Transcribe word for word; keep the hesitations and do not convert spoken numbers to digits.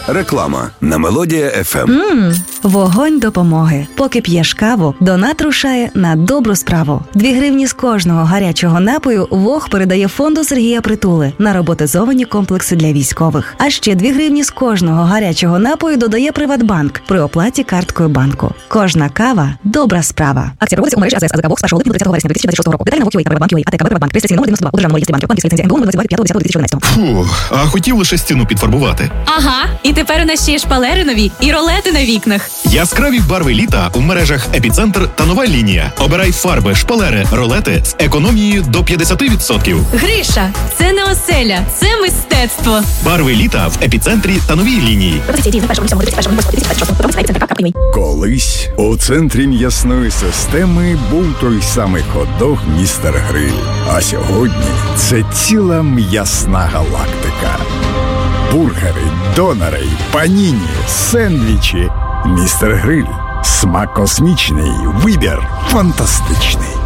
Реклама на Мелодія еф ем. Ммм, вогонь допомоги. Поки п'єш каву, донат рушає на добру справу. Дві гривні з кожного гарячого напою ВОГ передає фонду Сергія Притули на роботизовані комплекси для військових. А ще дві гривні з кожного гарячого напою додає Приватбанк при оплаті карткою банку. Кожна кава – добра справа. Акція проводиться у мережі АЗС АЗК ВОГ з першого липня до тридцятого вересня дві тисячі двадцять шостого року. Деталі на ВОГ.ua та Приватбанк.ua, АТК Приватбанк, реєстраційний номер дев'яносто два, у Державному реєстрі банків, банківська ліцензія ен ге у двадцять два п'ятого десятого дві тисячі чотирнадцятого. Фу, а хотів лише стіну підфарбувати. Ага, і тепер у нас ще й шпалери нові, і ролети на вікнах. Яскраві барви літа у мережах Епіцентр та Нова лінія. Обирай фарби, шпалери, ролети з економією до п'ятдесят відсотків. Гриша, це не оселя, це мистецтво. Барви літа в Епіцентрі та Новій лінії. Колись у центрі м'ясної системи був той самий хот-дог «Містер Гриль». А сьогодні це ціла м'ясна галактика. Бургери, донори, паніні, сендвічі. «Містер Гриль». Смак космічний, вибір фантастичний.